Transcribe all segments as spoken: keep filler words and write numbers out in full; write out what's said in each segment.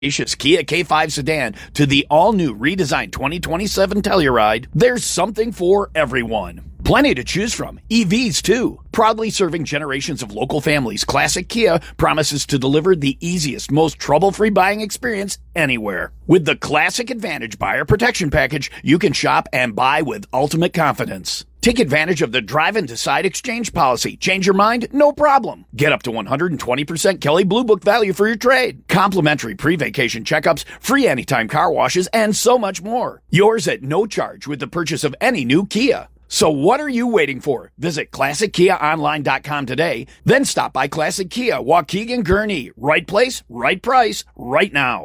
spacious Kia K five sedan to the all-new redesigned twenty twenty-seven Telluride, there's something for everyone. Plenty to choose from. E Vs, too. Proudly serving generations of local families, Classic Kia promises to deliver the easiest, most trouble-free buying experience anywhere. With the Classic Advantage Buyer Protection Package, you can shop and buy with ultimate confidence. Take advantage of the Drive and Decide exchange policy. Change your mind? No problem. Get up to one hundred twenty percent Kelley Blue Book value for your trade. Complimentary pre-vacation checkups, free anytime car washes, and so much more. Yours at no charge with the purchase of any new Kia. So what are you waiting for? Visit classic kia online dot com today. Then stop by Classic Kia, Waukegan, Gurnee. Right place, right price, right now.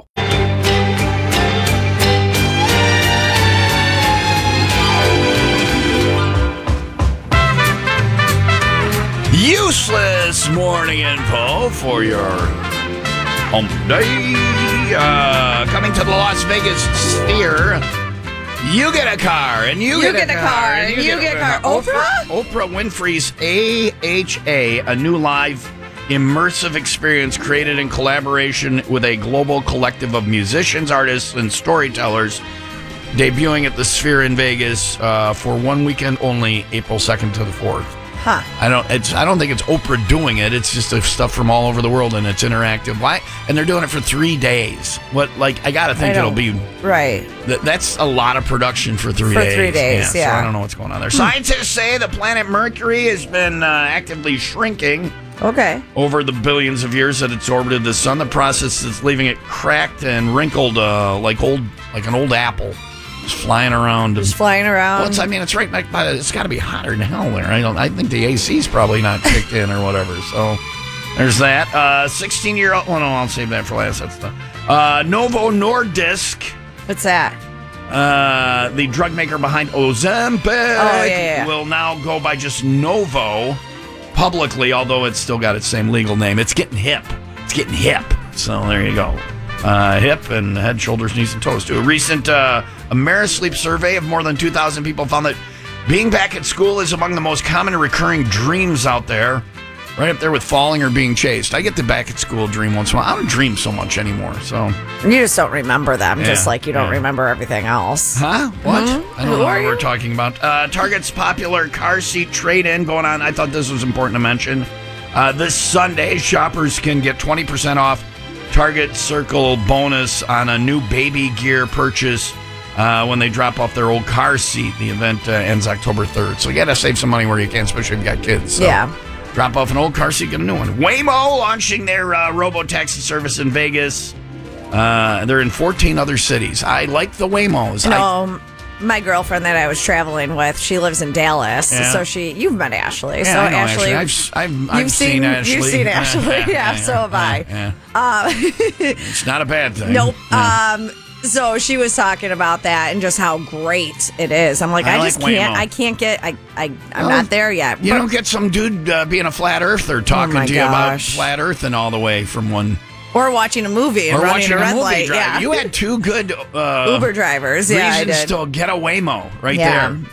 Useless morning info for your hump day. Uh, coming to the Las Vegas Sphere. You get a car, and you, you get, get a a car, car, and you, you get, get a a car. car. Oprah? Oprah Winfrey's A H A, a new live immersive experience created in collaboration with a global collective of musicians, artists, and storytellers, debuting at the Sphere in Vegas uh, for one weekend only, April second to the fourth. Huh. I don't. It's. I don't think it's Oprah doing it. It's just stuff from all over the world, and it's interactive. Why? And they're doing it for three days. What? Like, I gotta think it'll be right. Th- that's a lot of production for three for days. For three days, yeah. yeah. So I don't know what's going on there. Scientists say the planet Mercury has been uh, actively shrinking. Okay. Over the billions of years that it's orbited the sun, the process is leaving it cracked and wrinkled, uh, like old, like an old apple. Just flying around. Just and, flying around. Well, it's, I mean, it's right back by the, it's got to be hotter than hell there. I don't. I think the A C's probably not kicked in or whatever. So there's that. Uh, sixteen-year-old. Well, no, I'll save that for last. That's the uh, Novo Nordisk. What's that? Uh, the drug maker behind Ozempic oh, yeah, yeah. will now go by just Novo publicly, although it's still got its same legal name. It's getting hip. It's getting hip. So there you go. Uh, hip and head, shoulders, knees, and toes, too. A recent uh, Amerisleep survey of more than two thousand people found that being back at school is among the most common and recurring dreams out there. Right up there with falling or being chased. I get the back at school dream once in a while. I don't dream so much anymore, so. You just don't remember them, yeah, just like you don't yeah. remember everything else. Huh? What? Mm-hmm. I don't Who know are what you? we're talking about. Uh, Target's popular car seat trade-in going on. I thought this was important to mention. Uh, this Sunday, shoppers can get twenty percent off Target Circle bonus on a new baby gear purchase uh, when they drop off their old car seat. The event uh, ends October third. So you got to save some money where you can, especially if you got kids. So. Yeah. Drop off an old car seat, get a new one. Waymo launching their uh, robo-taxi service in Vegas. Uh, they're in fourteen other cities. I like the Waymos. No, I, my girlfriend that I was traveling with, she lives in Dallas. Yeah. So she, you've met Ashley. Yeah, so I know Ashley, Ashley. I've, I've, I've you've seen, seen Ashley. You've seen Ashley. Yeah, yeah, so have I. Yeah, yeah. Uh, It's not a bad thing. nope. Yeah. Um, so she was talking about that and just how great it is. I'm like, I I, like just can't. Waymo. I can't get. I. I. I'm Well, not there yet. You But- don't get some dude uh, being a flat earther talking Oh my to you about gosh. flat earth and all the way from one. Or watching a movie and Or running watching a a red movie light. drive. Yeah. You had two good uh, Uber drivers. Yeah, I reasons did. to get a Waymo right Yeah. there.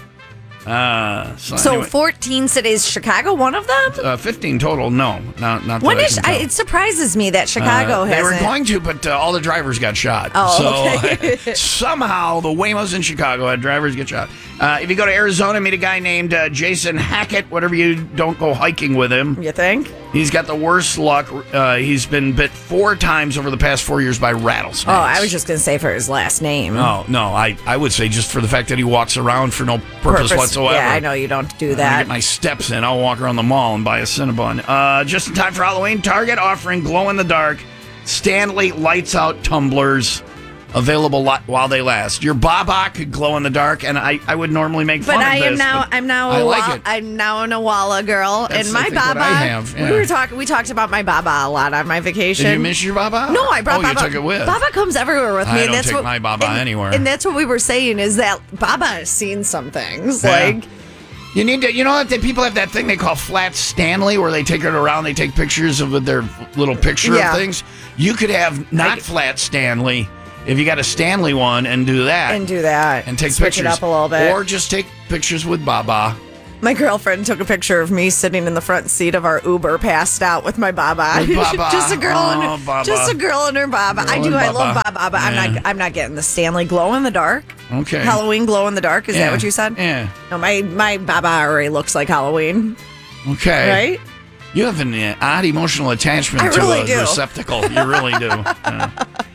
Uh, so So anyway, fourteen cities, Chicago, one of them. uh, fifteen total. No, not not. When that I is? can I, tell. it surprises me that Chicago Uh, they were hasn't. going to, but uh, all the drivers got shot. Oh, so okay. somehow the Waymos in Chicago had drivers get shot. Uh, if you go to Arizona, meet a guy named uh, Jason Hackett. Whatever you don't go hiking with him. You think? He's got the worst luck. Uh, he's been bit four times over the past four years by rattlesnakes. Oh, I was just gonna say for his last name. No, no, I, I would say just for the fact that he walks around for no purpose, whatsoever. Yeah, I know you don't do When I that. get my steps in, I'll walk around the mall and buy a Cinnabon. Uh, just in time for Halloween, Target offering glow-in-the-dark Stanley Lights Out tumblers. Available li- while they last. Your Baba could glow in the dark, and I, I would normally make fun But of I this. am now. but I'm now. I a like Wa- it. I'm now an Awala girl, That's, and I my think, what Baba. I have, yeah. We were talking. We talked about my Baba a lot on my vacation. Did you miss your Baba? No, I brought oh, Baba. you took it with. Baba comes everywhere with me. I and don't that's take what, my Baba and, anywhere. And that's what we were saying is that Baba has seen some things. Yeah. Like, You need to, you know what? The people have that thing they call Flat Stanley, where they take it around, they take pictures of their little picture Yeah. of things. You could have not Flat Stanley if you got a Stanley one and do that. and do that and take Switch pictures. it up a little bit. Or just take pictures with Baba. My girlfriend took a picture of me sitting in the front seat of our Uber, passed out with my baba. With Baba. just a girl, oh, in her, Baba. just a girl in her baba. Girl I do. in I Baba. love Baba, but Yeah. I'm not. I'm not getting the Stanley glow in the dark. Okay. Halloween glow in the dark. Is Yeah. that what you said? Yeah. No, my my baba already looks like Halloween. Okay. Right? You have an uh, odd emotional attachment I to really a do. receptacle. You really do. Yeah.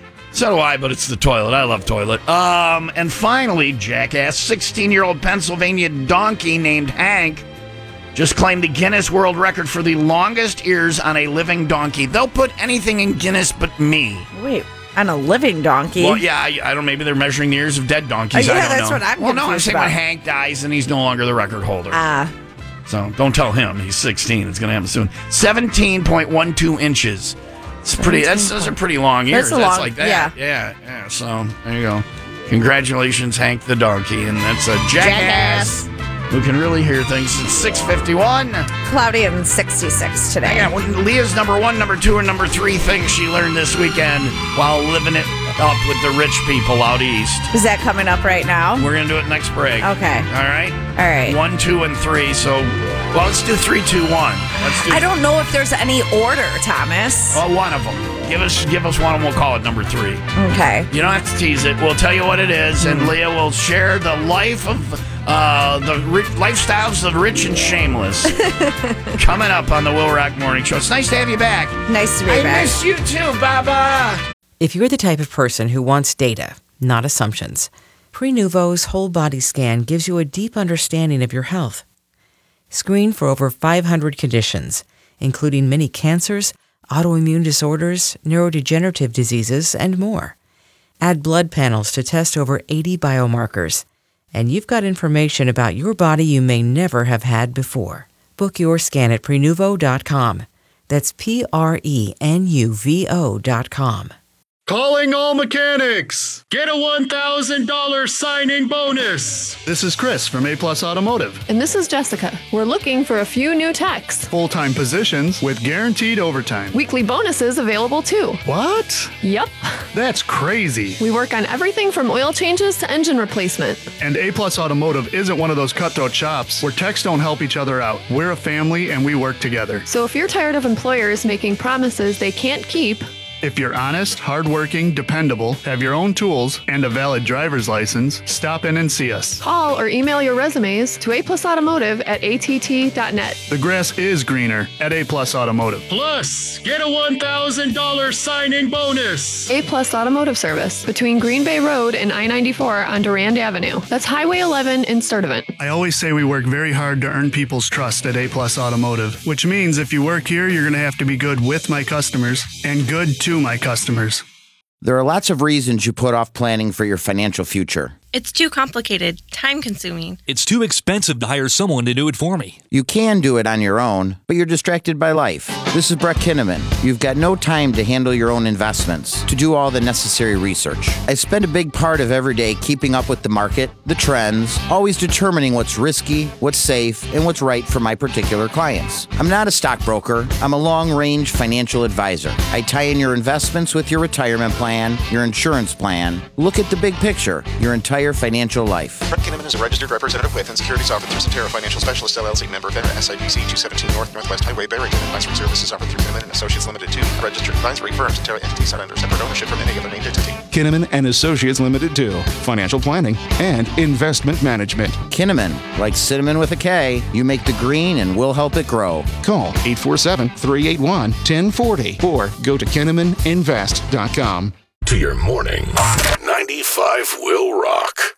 So do I, but it's the toilet. I love toilet. Um, and finally, jackass, sixteen-year-old Pennsylvania donkey named Hank just claimed the Guinness World Record for the longest ears on a living donkey. They'll put anything in Guinness but me. Wait, on a living donkey? Well, yeah, I, I don't. Maybe they're measuring the ears of dead donkeys. Uh, yeah, I don't that's know. what I'm Well, no, I'm confused saying when about. Hank dies and he's no longer the record holder. Ah. So don't tell him. He's sixteen. It's going to happen soon. seventeen point one two inches. It's pretty. That's, those are pretty long ears. That's a That's long- like that. yeah. yeah, yeah. So there you go. Congratulations, Hank the donkey, and that's a jackass, Jackass. who can really hear things. It's six fifty-one. Cloudy and sixty-six today. Hang on. Leah's number one, number two, and number three things she learned this weekend while living it up with the rich people out east. Is that coming up right now? We're gonna do it next break. Okay. All right. All right. One, two, and three. So, well, let's do three, two, one. Let's do. I don't know if there's any order, Thomas. Well, one of them. Give us, give us one, and we'll call it number three. Okay. You don't have to tease it. We'll tell you what it is, and Leah will share the life of uh, the ri- lifestyles of the rich and shameless. Coming up on the Will Rock Morning Show. It's nice to have you back. Nice to be I back. miss you too, Baba. If you're the type of person who wants data, not assumptions, Prenuvo's whole body scan gives you a deep understanding of your health. Screen for over five hundred conditions, including many cancers, autoimmune disorders, neurodegenerative diseases, and more. Add blood panels to test over eighty biomarkers, and you've got information about your body you may never have had before. Book your scan at Prenuvo dot com. That's P R E N U V O dot com. Calling all mechanics! Get a one thousand dollars signing bonus! This is Chris from A Plus Automotive. And this is Jessica. We're looking for a few new techs. Full-time positions with guaranteed overtime. Weekly bonuses available too. What? Yep. That's crazy. We work on everything from oil changes to engine replacement. And A Plus Automotive isn't one of those cutthroat shops where techs don't help each other out. We're a family and we work together. So if you're tired of employers making promises they can't keep, If you're honest, hardworking, dependable, have your own tools, and a valid driver's license, stop in and see us. call or email your resumes to A Plus Automotive at A T T dot net. The grass is greener at A Plus Automotive. Plus, get a one thousand dollars signing bonus. A Plus Automotive Service between Green Bay Road and I ninety-four on Durand Avenue. That's Highway eleven in Sturtevant. I always say we work very hard to earn people's trust at A Plus Automotive, which means if you work here, you're going to have to be good with my customers and good to my customers. There are lots of reasons you put off planning for your financial future. It's too complicated, time-consuming. It's too expensive to hire someone to do it for me. You can do it on your own, but you're distracted by life. This is Brett Kinnaman. You've got no time to handle your own investments, to do all the necessary research. I spend a big part of every day keeping up with the market, the trends, always determining what's risky, what's safe, and what's right for my particular clients. I'm not a stockbroker. I'm a long-range financial advisor. I tie in your investments with your retirement plan, your insurance plan. Look at the big picture, your entire financial life. Brett Kinnaman is a registered representative with and securities offered through Cetera Financial Specialists, L L C, member FINRA, S I P C two seventeen North Northwest Highway, Barrington. Advisory services offered through Kinnaman and Associates Limited to registered advisory firms. Cetera entities are under separate ownership from any other named entity. Kinnaman and Associates Limited to financial planning and investment management. Kinnaman, like cinnamon with a K, you make the green and we'll help it grow. Call eight four seven, three eight one, one zero four zero or go to Kinnaman Invest dot com. To your morning, ninety-five will rock.